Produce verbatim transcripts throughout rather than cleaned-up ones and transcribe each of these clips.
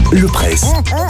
Le Presse.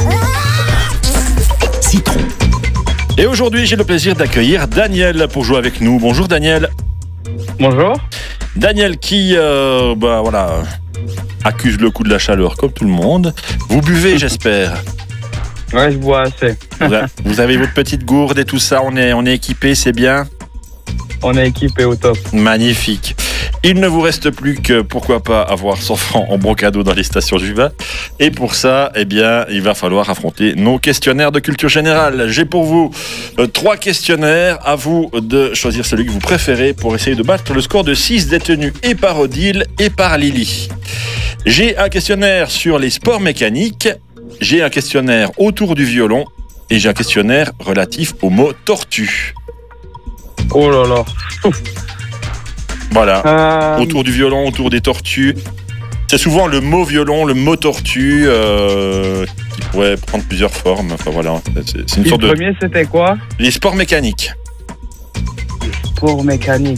Citron. Et aujourd'hui, j'ai le plaisir d'accueillir Daniel pour jouer avec nous. Bonjour Daniel. Bonjour. Daniel qui, euh, bah voilà, accuse le coup de la chaleur comme tout le monde. Vous buvez, j'espère. Ouais, je bois assez. Vous, a, vous avez votre petite gourde et tout ça. On est, on est équipé, c'est bien. On est équipé au top. Magnifique. Il ne vous reste plus que, pourquoi pas, avoir cent francs en bon cadeau dans les stations Juvin. Et pour ça, eh bien, il va falloir affronter nos questionnaires de culture générale. J'ai pour vous euh, trois questionnaires. À vous de choisir celui que vous préférez pour essayer de battre le score de six détenus et par Odile et par Lily. J'ai un questionnaire sur les sports mécaniques. J'ai un questionnaire autour du violon. Et j'ai un questionnaire relatif au mot tortue. Oh là là. Ouf. Voilà, Euh, autour du violon, autour des tortues. C'est souvent le mot violon, le mot tortue, euh, qui pourrait prendre plusieurs formes. Enfin voilà, c'est, c'est une le sorte de... premier, c'était quoi? Les sports mécaniques. Sport mécanique.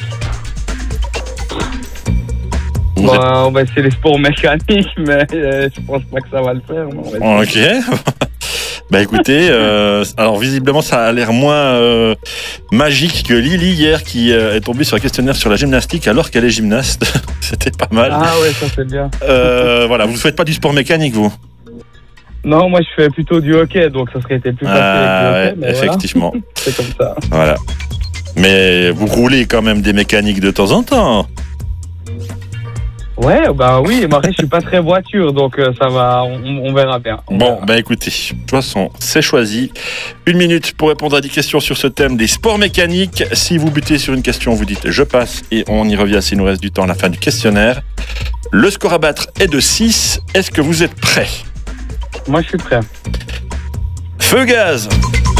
Vous Bah, on va essayer les sports mécaniques, mais euh, je pense pas que ça va le faire. Mais on va essayer. Ok. Bah écoutez, euh, alors visiblement ça a l'air moins euh, magique que Lily hier qui euh, est tombée sur un questionnaire sur la gymnastique alors qu'elle est gymnaste. C'était pas mal. Ah ouais, ça c'est bien. Euh, voilà, vous ne faites pas du sport mécanique vous? Non, moi je fais plutôt du hockey, donc ça serait été plus facile Ah avec ouais, du hockey. Mais effectivement. Voilà, c'est comme ça. Voilà. Mais vous roulez quand même des mécaniques de temps en temps. Ouais, bah oui, mais après je suis pas très voiture, donc euh, ça va, on, on verra bien. On Bon, verra. ben écoutez, de toute façon, c'est choisi. Une minute pour répondre à des questions sur ce thème des sports mécaniques. Si vous butez sur une question, vous dites « je passe » et on y revient s'il nous reste du temps à la fin du questionnaire. Le score à battre est de six. Est-ce que vous êtes prêts? Moi je suis prêt. Feu gaz.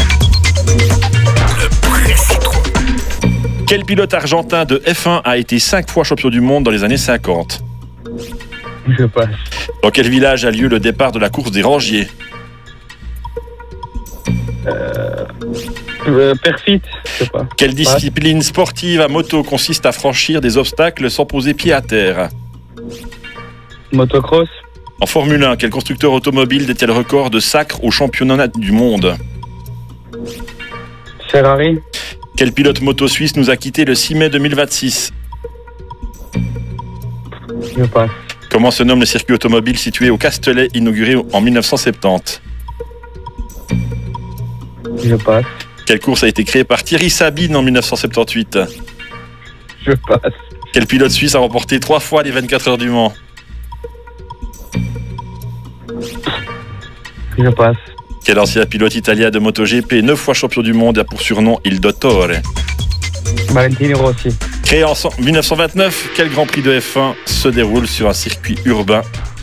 Quel pilote argentin de F un a été cinq fois champion du monde dans les années cinquante? Je passe. Dans quel village a lieu le départ de la course des rangiers? Euh, perfit, je sais pas. Quelle discipline sportive à moto consiste à franchir des obstacles sans poser pied à terre? Motocross. En Formule un, quel constructeur automobile détient le record de sacre au championnat du monde? Ferrari. Quel pilote moto suisse nous a quitté le six mai deux mille vingt-six? Je passe. Comment se nomme le circuit automobile situé au Castellet, inauguré en mille neuf cent soixante-dix? Je passe. Quelle course a été créée par Thierry Sabine en mille neuf cent soixante-dix-huit? Je passe. Quel pilote suisse a remporté trois fois les vingt-quatre heures du Mans? Je passe. Quel ancien pilote italien de MotoGP, neuf fois champion du monde, a pour surnom Il Dottore? Valentino Rossi. Créé en mille neuf cent vingt-neuf, quel Grand Prix de F un se déroule sur un circuit urbain